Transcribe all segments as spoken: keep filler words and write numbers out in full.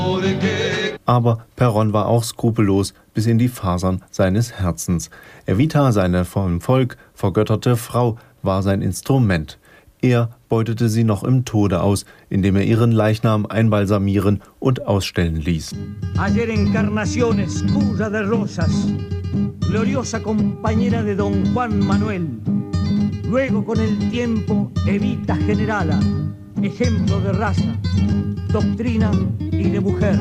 Aber Perón war auch skrupellos bis in die Fasern seines Herzens. Evita, seine vom Volk vergötterte Frau, war sein Instrument. Er beutete sie noch im Tode aus, indem er ihren Leichnam einbalsamieren und ausstellen ließ. Ayer Encarnaciones, cura de rosas, gloriosa compañera de Don Juan Manuel. Luego con el tiempo Evita Generala, ejemplo de raza, doctrina y de mujer.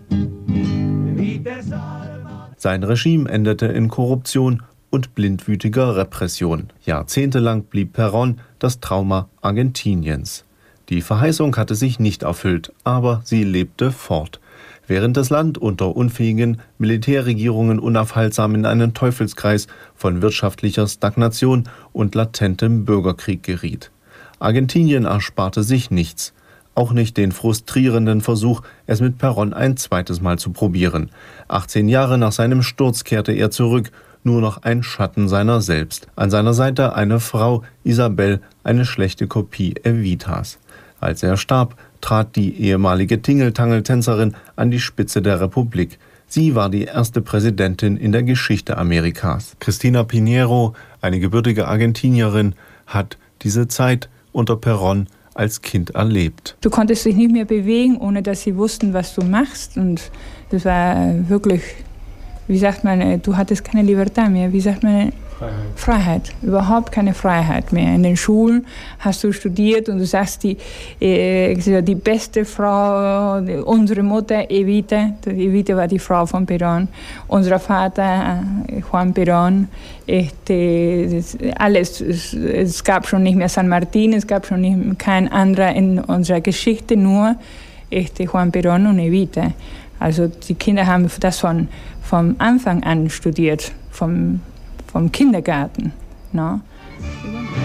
Sein Regime endete in Korruption und blindwütiger Repression. Jahrzehntelang blieb Perón das Trauma Argentiniens. Die Verheißung hatte sich nicht erfüllt, aber sie lebte fort. Während das Land unter unfähigen Militärregierungen unaufhaltsam in einen Teufelskreis von wirtschaftlicher Stagnation und latentem Bürgerkrieg geriet. Argentinien ersparte sich nichts. Auch nicht den frustrierenden Versuch, es mit Perón ein zweites Mal zu probieren. achtzehn Jahre nach seinem Sturz kehrte er zurück, nur noch ein Schatten seiner selbst. An seiner Seite eine Frau, Isabel, eine schlechte Kopie Evitas. Als er starb, trat die ehemalige Tingeltangeltänzerin an die Spitze der Republik. Sie war die erste Präsidentin in der Geschichte Amerikas. Cristina Piñero, eine gebürtige Argentinierin, hat diese Zeit unter Perón als Kind erlebt. Du konntest dich nicht mehr bewegen, ohne dass sie wussten, was du machst. Und das war wirklich, wie sagt man, du hattest keine Libertad mehr. Wie sagt man? Freiheit. Freiheit. Überhaupt keine Freiheit mehr. In den Schulen hast du studiert und du sagst, die, äh, die beste Frau, unsere Mutter, Evita, Evita war die Frau von Perón, unser Vater, Juan Perón, este, alles, es, es gab schon nicht mehr San Martín, es gab schon nicht, kein anderer in unserer Geschichte, nur este, Juan Perón und Evita. Also die Kinder haben das von, vom Anfang an studiert, vom vom Kindergarten. No?